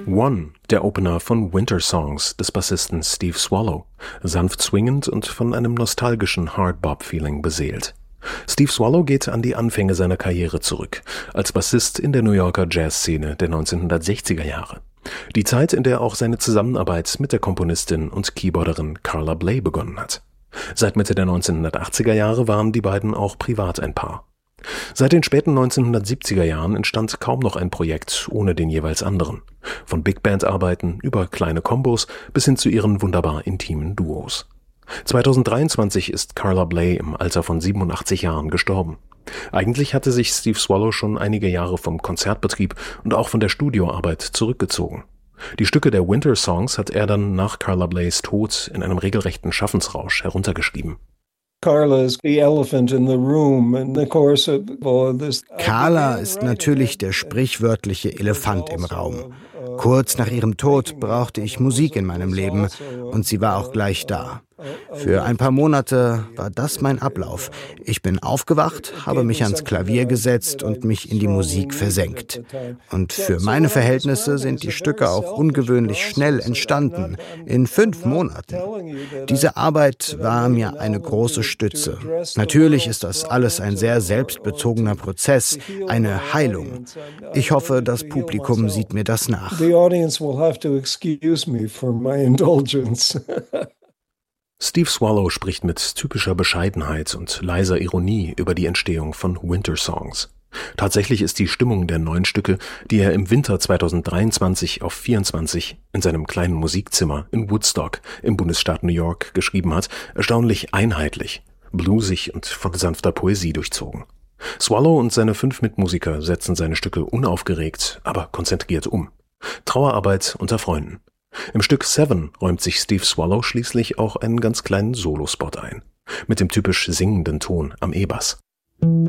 One, der Opener von Winter Songs des Bassisten Steve Swallow, sanft swingend und von einem nostalgischen Hard-Bop-Feeling beseelt. Steve Swallow geht an die Anfänge seiner Karriere zurück, als Bassist in der New Yorker Jazzszene der 1960er Jahre. Die Zeit, in der auch seine Zusammenarbeit mit der Komponistin und Keyboarderin Carla Bley begonnen hat. Seit Mitte der 1980er Jahre waren die beiden auch privat ein Paar. Seit den späten 1970er Jahren entstand kaum noch ein Projekt ohne den jeweils anderen. Von Big-Band-Arbeiten über kleine Kombos bis hin zu ihren wunderbar intimen Duos. 2023 ist Carla Bley im Alter von 87 Jahren gestorben. Eigentlich hatte sich Steve Swallow schon einige Jahre vom Konzertbetrieb und auch von der Studioarbeit zurückgezogen. Die Stücke der Winter Songs hat er dann nach Carla Bleys Tod in einem regelrechten Schaffensrausch heruntergeschrieben. Carla ist natürlich der sprichwörtliche Elefant im Raum. Kurz nach ihrem Tod brauchte ich Musik in meinem Leben und sie war auch gleich da. Für ein paar Monate war das mein Ablauf. Ich bin aufgewacht, habe mich ans Klavier gesetzt und mich in die Musik versenkt. Und für meine Verhältnisse sind die Stücke auch ungewöhnlich schnell entstanden, in 5 Monaten. Diese Arbeit war mir eine große Stütze. Natürlich ist das alles ein sehr selbstbezogener Prozess, eine Heilung. Ich hoffe, das Publikum sieht mir das nach. Steve Swallow spricht mit typischer Bescheidenheit und leiser Ironie über die Entstehung von Winter Songs. Tatsächlich ist die Stimmung der 9 Stücke, die er im Winter 2023 auf 24 in seinem kleinen Musikzimmer in Woodstock im Bundesstaat New York geschrieben hat, erstaunlich einheitlich, bluesig und von sanfter Poesie durchzogen. Swallow und seine 5 Mitmusiker setzen seine Stücke unaufgeregt, aber konzentriert um. Trauerarbeit unter Freunden. Im Stück Seven räumt sich Steve Swallow schließlich auch einen ganz kleinen Solospot ein. Mit dem typisch singenden Ton am E-Bass.